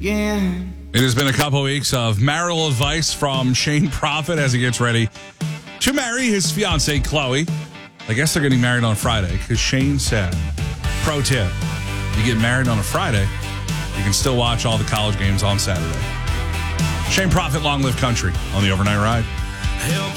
again. It has been a couple of weeks of marital advice from Shane Prophet as he gets ready to marry his fiancee, Chloe. I guess they're getting married on Friday because Shane said, pro tip, you get married on a Friday, you can still watch all the college games on Saturday. Shane Prophet, Long Live Country on the Overnight Ride.